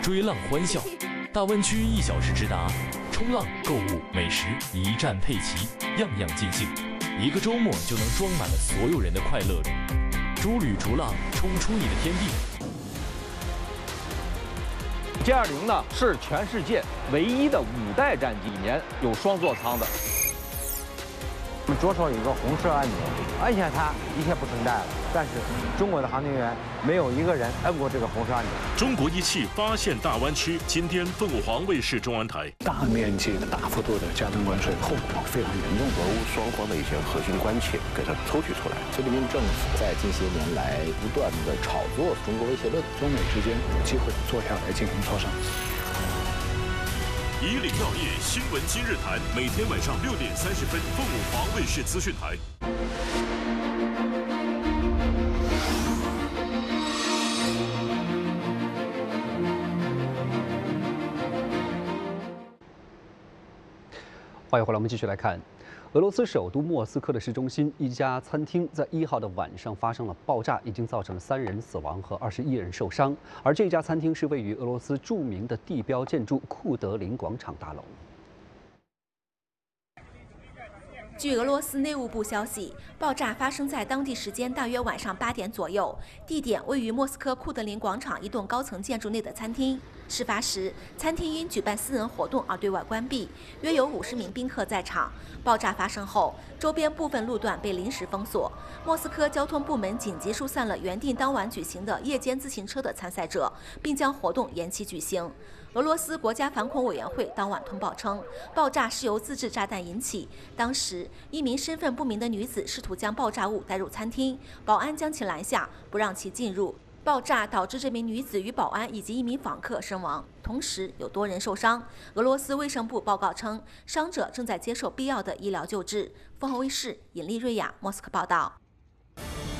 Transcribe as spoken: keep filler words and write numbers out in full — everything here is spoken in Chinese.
追浪欢笑。大湾区一小时直达，冲浪、购物、美食一站配齐，样样尽兴。一个周末就能装满了所有人的快乐旅。诸旅逐浪，冲出你的天地。 G 二零呢是全世界唯一的五代战机，里面有双座舱的。 我们左手有一个红色按钮，按下它一切不存在了。但是中国的航天员没有一个人摁过这个红色按钮。 中国仪器发现大湾区，今天凤凰卫视中央台。 大面积的、大幅度的加灯关税，后果非常严重。 俄乌双方的一些核心关切给它抽取出来。 习近平政府在近些年来不断的炒作中国威胁论， 中美之间有机会坐下来进行磋商。 以领要业新闻今日谈，每天晚上六点三十分，凤凰卫视资讯台。 欢迎回来，我们继续来看。 俄罗斯首都莫斯科的市中心一家餐厅在一号的晚上发生了爆炸，已经造成了三人死亡和二十一人受伤。而这家餐厅是位于俄罗斯著名的地标建筑库德林广场大楼。 据俄罗斯内务部消息，爆炸发生在当地时间大约晚上八点左右，地点位于莫斯科库德林广场一栋高层建筑内的餐厅。事发时，餐厅因举办私人活动而对外关闭，约有五十名宾客在场。爆炸发生后，周边部分路段被临时封锁。莫斯科交通部门紧急疏散了原定当晚举行的夜间自行车的参赛者，并将活动延期举行。 俄罗斯国家反恐委员会当晚通报称，爆炸是由自制炸弹引起。当时，一名身份不明的女子试图将爆炸物带入餐厅，保安将其拦下，不让其进入。爆炸导致这名女子与保安以及一名访客身亡，同时有多人受伤。俄罗斯卫生部报告称，伤者正在接受必要的医疗救治。凤凰卫视尹丽瑞亚莫斯科报道。